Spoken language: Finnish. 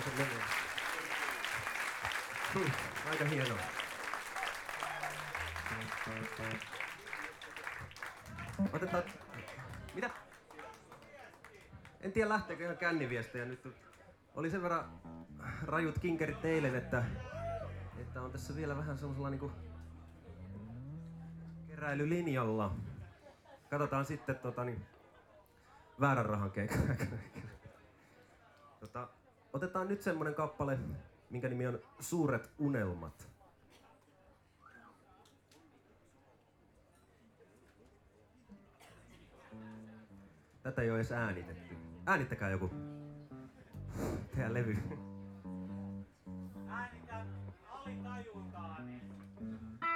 se menee. Aika hienoa. Otetaan... Mitä? En tiedä lähteekö ihan känniviestejä nyt. Oli sen verran rajut kinkerit eilen, että on tässä vielä vähän semmosella niinku keräilylinjalla. Katsotaan sitten väärän rahan keikan aikana. Otetaan nyt semmonen kappale, minkä nimi on Suuret unelmat. Tätä ei oo edes äänitetty. Äänittäkää joku. Tehdään levy. Äänitä alitajuntaan.